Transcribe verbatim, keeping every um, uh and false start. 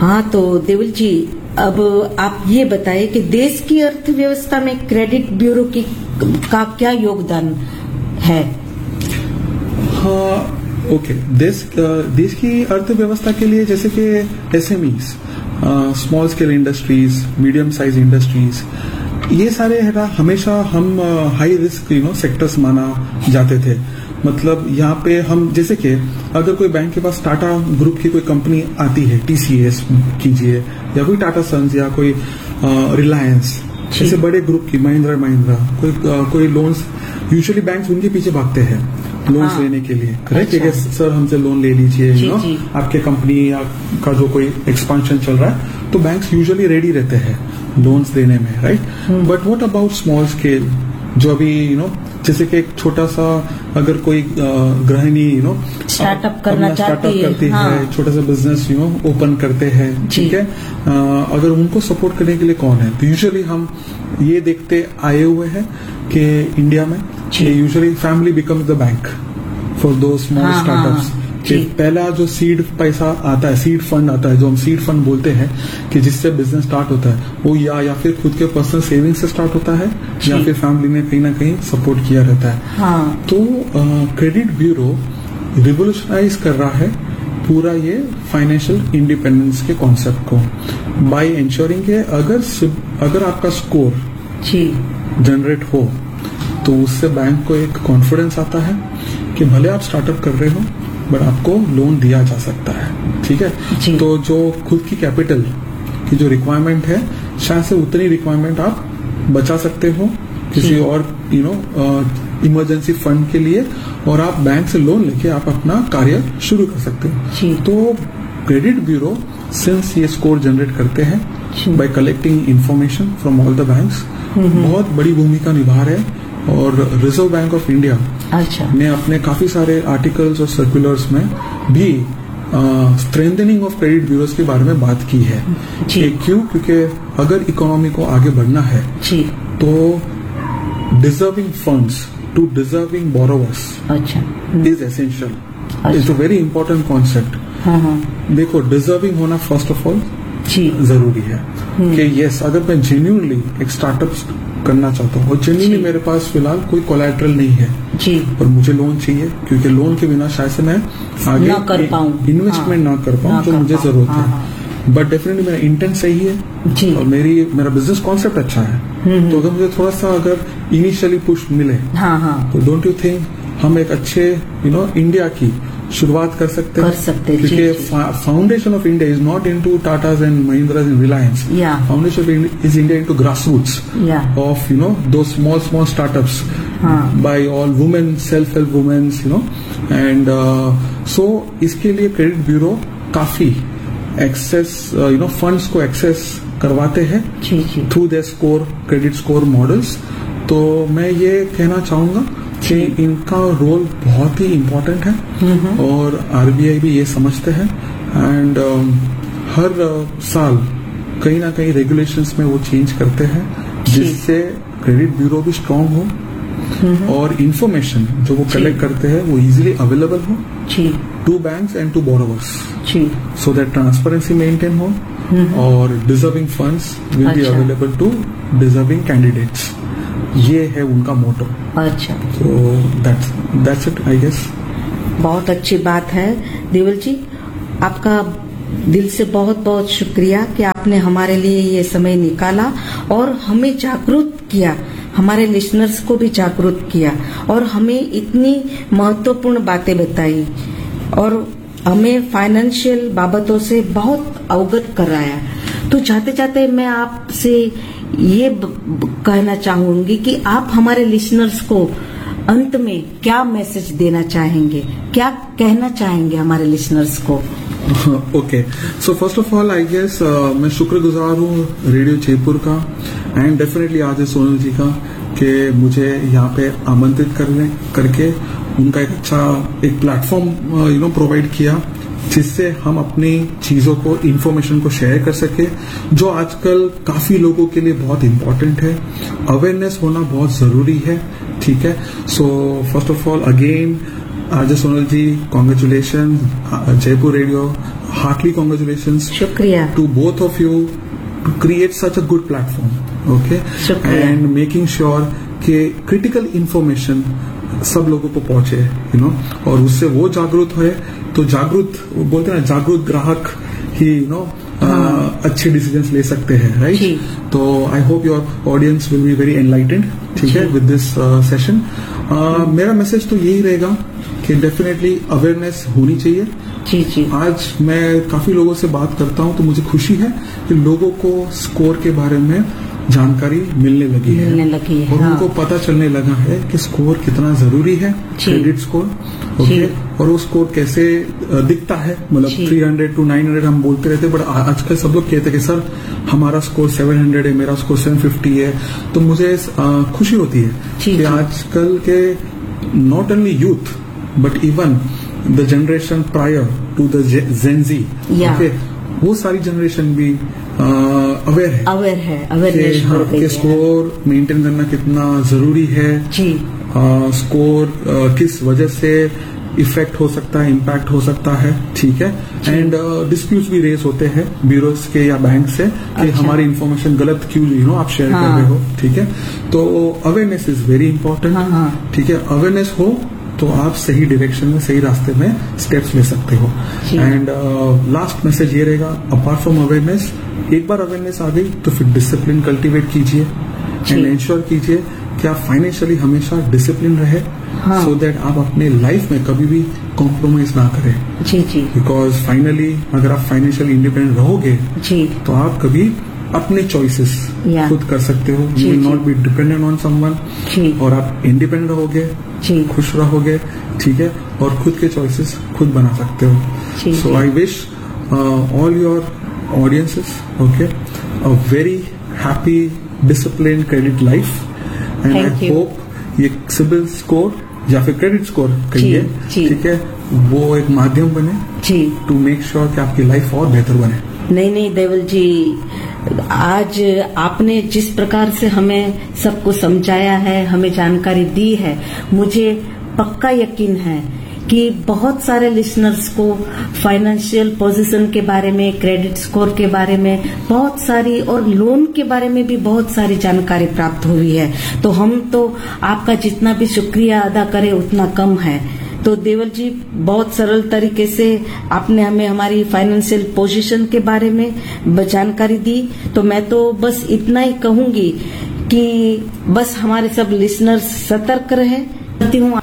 हाँ, तो देवल जी, अब आप ये बताइए कि देश की अर्थव्यवस्था में क्रेडिट ब्यूरो की का क्या योगदान है? हाँ, ओके। देश देश की अर्थव्यवस्था के लिए जैसे कि SMEs, small scale industries, medium size industries, ये सारे है ना हमेशा हम high risk you know sectors माना जाते थे। मतलब यहाँ पे हम जैसे कि अगर कोई बैंक के पास टाटा ग्रुप की कोई कंपनी आती है, टीसीएस कीजिए या कोई टाटा सन्स या कोई रिलायंस, जैसे बड़े ग्रुप की महिंद्रा महिंद्रा कोई आ, कोई लोन्स, यूजुअली बैंक्स उनके पीछे भागते हैं लोन्स हाँ। लेने के लिए, करेक्ट? अच्छा। सर हमसे लोन ले लीजिए, यू नो आपके कंपनी या का जो कोई एक्सपांशन चल रहा है, तो बैंक्स यूजुअली रेडी रहते हैं लोन्स देने में, right? But what about small scale, जो अभी यू नो जैसे कि एक छोटा सा अगर कोई गृहिणी यू नो स्टार्टअप करना स्टार्टअप करती हाँ। है, छोटा सा बिजनेस यू नो ओपन करते हैं, ठीक है, अगर उनको सपोर्ट करने के लिए कौन है? तो यूजुअली हम ये देखते आए हुए हैं कि इंडिया में usually family becomes the bank for दो स्मॉल स्टार्टअप्स। पहला जो सीड पैसा आता है, सीड फंड आता है, जो हम सीड फंड बोलते हैं, कि जिससे बिजनेस स्टार्ट होता है, वो या या फिर खुद के पर्सनल सेविंग से स्टार्ट होता है या फिर फैमिली ने कहीं ना कहीं सपोर्ट किया रहता है। हाँ। तो क्रेडिट ब्यूरो रिवोल्यूशनाइज कर रहा है पूरा ये फाइनेंशियल इंडिपेंडेंस के कॉन्सेप्ट को, बाय इंश्योरिंग के अगर अगर आपका स्कोर जनरेट हो तो उससे बैंक को एक कॉन्फिडेंस आता है कि भले आप स्टार्टअप कर रहे हो बट आपको लोन दिया जा सकता है, ठीक है? तो जो खुद की कैपिटल की जो रिक्वायरमेंट है, शायद से उतनी रिक्वायरमेंट आप बचा सकते हो किसी और यू नो इमरजेंसी फंड के लिए, और आप बैंक से लोन लेके आप अपना कार्य शुरू कर सकते हो। तो क्रेडिट ब्यूरो सिंस ये स्कोर जनरेट करते हैं bye collecting information from all the banks, बहुत बड़ी भूमिका निभा रहे हैं। और रिजर्व बैंक ऑफ इंडिया अच्छा। ने अपने काफी सारे आर्टिकल्स और सर्कुलर्स में भी स्ट्रेंथनिंग ऑफ क्रेडिट ब्यूरोज के बारे में बात की है। क्यों? क्योंकि अगर इकोनॉमी को आगे बढ़ना है तो deserving funds to deserving borrowers is essential. It's a very important concept. देखो, डिजर्विंग होना फर्स्ट ऑफ ऑल जरूरी है कि यस, अगर मैं जेन्युइनली एक स्टार्टअप करना चाहता हूँ और जेन्युइनली मेरे पास फिलहाल कोई कोलैटरल नहीं है जी, और मुझे लोन चाहिए, क्योंकि लोन के बिना शायद से मैं आगे इन्वेस्टमेंट ना कर पाऊँ जो मुझे जरूरत है। बट डेफिनेटली मेरा इंटेंट सही है जी, और मेरी मेरा बिजनेस कॉन्सेप्ट अच्छा है, तो अगर मुझे थोड़ा सा अगर इनिशियली पुश मिले तो डोंट यू थिंक हम एक अच्छे यू नो इंडिया की शुरुआत कर सकते कर सकते हैं? क्योंकि foundation of India is not into Tatas and Mahindra's and Reliance. Foundation of India is India into grassroots of you know दो small small startups bye all women, self help women's, you know and so इसके लिए credit bureau काफी access you know funds को access करवाते हैं through their score credit score models. तो मैं ये कहना चाहूंगा कि इनका रोल बहुत ही इम्पोर्टेंट है और आरबीआई भी ये समझते हैं, एंड uh, हर uh, साल कहीं ना कहीं रेगुलेशंस में वो चेंज करते हैं जिससे क्रेडिट ब्यूरो भी स्ट्रांग हो और इंफॉर्मेशन जो वो कलेक्ट करते हैं वो इजीली अवेलेबल हो to banks and to borrowers, so that transparency maintain हो और deserving funds will be available to deserving candidates. ये है उनका मोटो। अच्छा, तो that's that's it I guess. बहुत अच्छी बात है देवल जी, आपका दिल से बहुत बहुत शुक्रिया कि आपने हमारे लिए ये समय निकाला और हमें जागरूक किया, हमारे लिसनर्स को भी जागरूक किया और हमें इतनी महत्वपूर्ण बातें बताई और हमें फाइनेंशियल बाबतों से बहुत अवगत कराया। तो जाते जाते मैं आपसे ये कहना चाहूंगी कि आप हमारे लिसनर्स को अंत में क्या मैसेज देना चाहेंगे, क्या कहना चाहेंगे हमारे लिसनर्स को? Okay, so first of all I guess मैं शुक्रगुजार हूँ रेडियो जयपुर का एंड डेफिनेटली आज सोनल जी का कि मुझे यहाँ पे आमंत्रित करने करके उनका एक अच्छा एक प्लेटफॉर्म यू नो प्रोवाइड किया जिससे हम अपनी चीजों को इन्फॉर्मेशन को शेयर कर सके, जो आजकल काफी लोगों के लिए बहुत इम्पोर्टेंट है। अवेयरनेस होना बहुत जरूरी है, ठीक है। So first of all again RJ Sonal ji, congratulation, Jaipur radio, Hartley congratulation, शुक्रिया to both of you to create such a good platform, okay, and making sure कि क्रिटिकल इंफॉर्मेशन सब लोगों को पहुंचे, यू नो, और उससे वो जागरूक है, तो जागरूक बोलते हैं ना, जागरूक ग्राहक ही यू नो हाँ. अच्छे डिसीजंस ले सकते हैं, राइट? तो I hope your audience will be very enlightened, ठीक है, विद दिस सेशन. मेरा मैसेज तो यही रहेगा कि डेफिनेटली अवेयरनेस होनी चाहिए. जी जी. आज मैं काफी लोगों से बात करता हूं तो मुझे खुशी है कि लोगों को स्कोर के बारे में जानकारी मिलने लगी है, मिलने लगी है और हाँ. उनको पता चलने लगा है कि स्कोर कितना जरूरी है, क्रेडिट स्कोर, ओके, और वो स्कोर कैसे दिखता है. मतलब three hundred to nine hundred हम बोलते रहते, बट आजकल सब लोग कहते हैं कि सर हमारा स्कोर सेवन हंड्रेड है, मेरा स्कोर सेवन फिफ्टी है. तो मुझे खुशी होती है कि आजकल के not only youth but even the generation prior to the Gen Z, okay, वो सारी जनरेशन भी अवेयर है अवेयर है अवेयरनेस हो गई है. स्कोर मेंटेन करना कितना जरूरी है जी. स्कोर किस वजह से इफेक्ट हो सकता है, इम्पैक्ट हो सकता है, ठीक है. एंड डिस्प्यूट्स भी रेज होते हैं ब्यूरोज के या बैंक से कि अच्छा. हमारी इन्फॉर्मेशन गलत क्यों यू नो आप शेयर हाँ. कर रहे हो, ठीक है. तो अवेयरनेस इज वेरी इंपॉर्टेंट, ठीक है. अवेयरनेस हो तो आप सही डायरेक्शन में, सही रास्ते में स्टेप्स ले सकते हो. एंड लास्ट मैसेज ये रहेगा, अपार्ट फ्रॉम अवेयरनेस, एक बार अवेयरनेस आ गई तो फिर डिसिप्लिन कल्टीवेट कीजिए एंड इंश्योर कीजिए कि आप फाइनेंशियली हमेशा डिसिप्लिन रहे, हाँ. सो दैट आप अपने लाइफ में कभी भी कॉम्प्रोमाइज ना करें. जी जी. बिकॉज फाइनली अगर आप फाइनेंशियली इंडिपेंडेंट रहोगे जी, तो आप कभी अपने चॉइसेस खुद कर सकते हो. You will not be dependent on someone, और आप इंडिपेंडेंट रहोगे, खुश रहोगे, ठीक है, और खुद के चॉइसेस खुद बना सकते हो. सो I wish all your audiences, okay, a very happy discipline credit life, and I hope ये सिबिल स्कोर या फिर क्रेडिट स्कोर कहिए, ठीक है, वो एक माध्यम बने टू मेक श्योर कि आपकी लाइफ और बेहतर बने. नहीं नहीं देवल जी, आज आपने जिस प्रकार से हमें सबको समझाया है, हमें जानकारी दी है, मुझे पक्का यकीन है कि बहुत सारे लिसनर्स को फाइनेंशियल पोजीशन के बारे में, क्रेडिट स्कोर के बारे में बहुत सारी, और लोन के बारे में भी बहुत सारी जानकारी प्राप्त हुई है. तो हम तो आपका जितना भी शुक्रिया अदा करें उतना कम है. तो देवल जी, बहुत सरल तरीके से आपने हमें हमारी फाइनेंशियल पोजीशन के बारे में जानकारी दी. तो मैं तो बस इतना ही कहूंगी कि बस हमारे सब लिसनर्स सतर्क रहे. करती हूँ